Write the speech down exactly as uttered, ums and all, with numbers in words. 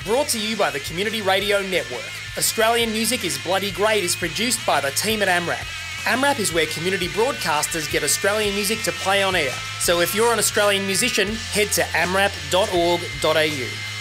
Brought to you by the Community Radio Network. Australian Music is Bloody Great is produced by the team at AMRAP. AMRAP is where community broadcasters get Australian music to play on air. So if you're an Australian musician, head to amrap dot org dot a u.